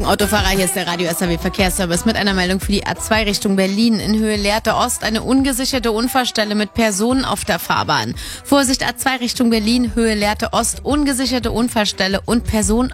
Autofahrer, hier ist der Radio SAW Verkehrsservice mit einer Meldung für die A2 Richtung Berlin. In Höhe Lehrte Ost eine ungesicherte Unfallstelle mit Personen auf der Fahrbahn. Vorsicht, A2 Richtung Berlin, Höhe Lehrte Ost, ungesicherte Unfallstelle und Personen